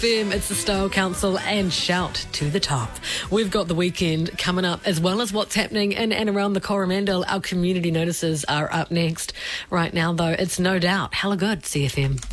It's the Style Council and Shout to the Top. We've got the weekend coming up as well as what's happening in and around the Coromandel. Our community notices are up next. Right now, though, it's No Doubt. Hella good, CFM.